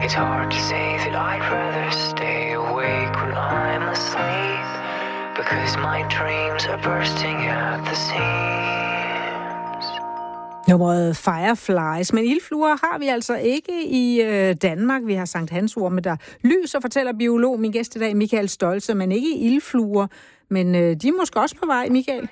It's hard to say that I'd rather stay awake when I'm asleep, because my dreams are bursting at the seams. Nummeret Fireflies, men ildfluer har vi altså ikke i Danmark. Vi har Sankt Hans orme, der lyser, fortæller biolog, min gæst i dag, Michael Stoltze, men ikke ildfluer. Men de er måske også på vej, Michael?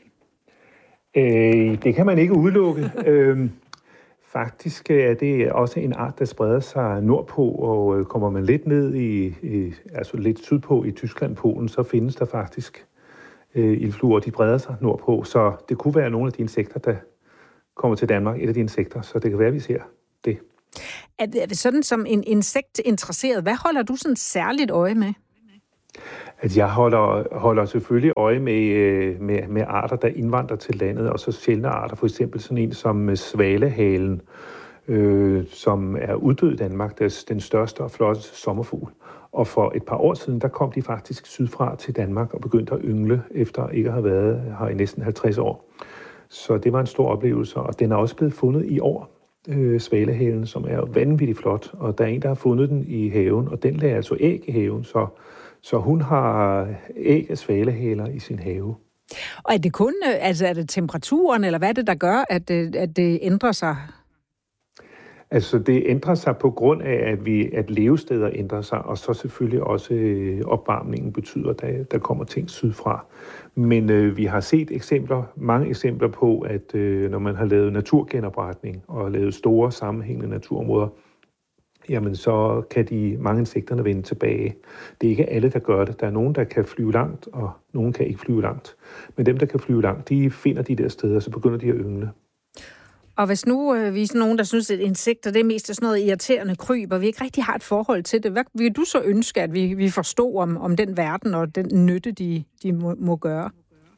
Det kan man ikke udelukke. Faktisk er det også en art, der spreder sig nordpå, og kommer man lidt ned altså lidt sydpå i Tyskland, Polen, så findes der faktisk ildfluer, de breder sig nordpå. Så det kunne være nogle af de insekter, der kommer til Danmark, et af de insekter, så det kan være, at vi ser det. Er det sådan som en insektinteresseret? Hvad holder du sådan særligt øje med? At jeg holder selvfølgelig øje med arter, der indvandrer til landet, og så sjældne arter, for eksempel sådan en som svalehalen, som er uddød i Danmark, det er den største og flotteste sommerfugl. Og for et par år siden, der kom de faktisk sydfra til Danmark og begyndte at yngle, efter ikke at have været her i næsten 50 år. Så det var en stor oplevelse, og den er også blevet fundet i år, svalehalen, som er vanvittigt flot. Og der er en, der har fundet den i haven, og den lagde altså æg i haven, så hun har æg af svalehaler i sin have. Og er det kun, er det temperaturen, eller hvad er det, der gør, at det ændrer sig? Altså, det ændrer sig på grund af, at levesteder ændrer sig, og så selvfølgelig også opvarmningen betyder, at der kommer ting sydfra. Men vi har set mange eksempler på, at når man har lavet naturgenopretning og lavet store sammenhængende naturområder, jamen så kan mange insekterne vende tilbage. Det er ikke alle, der gør det. Der er nogen, der kan flyve langt, og nogen kan ikke flyve langt. Men dem, der kan flyve langt, de finder de der steder, så begynder de at yngle. Og hvis nu vi er nogen, der synes, at insekter det er mest sådan noget irriterende kryb, og vi ikke rigtig har et forhold til det, hvad vil du så ønske, at vi forstår om den verden og den nytte, de må gøre?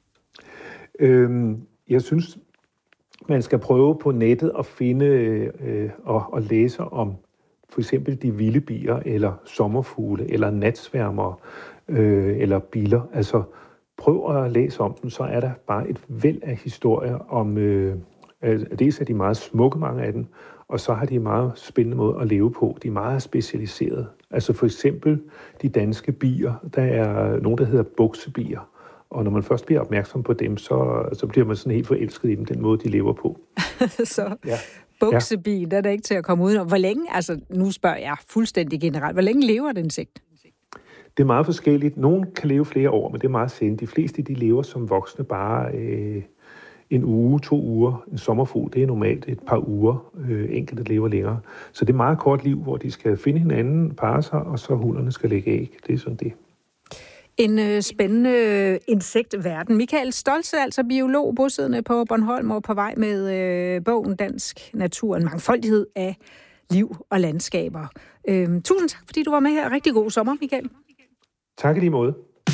Jeg synes, man skal prøve på nettet at finde og læse om for eksempel de vilde bier, eller sommerfugle, eller natsværmere, eller biller. Altså, prøv at læse om dem, så er der bare et væld af historier om... dels er de meget smukke, mange af dem, og så har de en meget spændende måde at leve på. De er meget specialiserede. Altså for eksempel de danske bier, der er nogen, der hedder buksebier. Og når man først bliver opmærksom på dem, så bliver man sådan helt forelsket i dem, den måde, de lever på. Så buksebi, der er der ikke til at komme ud. Hvor længe, altså nu spørger jeg fuldstændig generelt, hvor længe lever et insekt? Det er meget forskelligt. Nogle kan leve flere år, men det er meget sjældent. De fleste, de lever som voksne bare en uge, 2 uger. En sommerfugl, det er normalt et par uger. Enkelte lever længere. Så det er meget kort liv, hvor de skal finde hinanden, parre sig, og så hunderne skal lægge æg. Det er sådan det. En spændende insektverden. Michael Stoltze, altså biolog, bosiddende på Bornholm og på vej med bogen Dansk Natur, en mangfoldighed af liv og landskaber. Tusind tak, fordi du var med her. Rigtig god sommer, Michael. Tak i lige måde.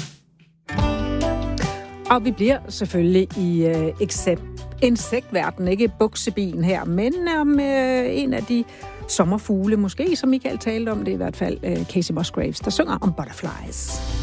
Og vi bliver selvfølgelig i insektverdenen, ikke buksebien her, men om en af de sommerfugle, måske som Michael talte om, det er i hvert fald Casey Musgraves, der synger om butterflies.